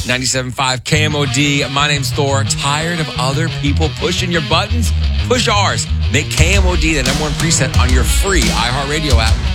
97.5 KMOD. My name's Thor. Tired of other people pushing your buttons? Push ours. Make KMOD the #1 preset on your free iHeartRadio app.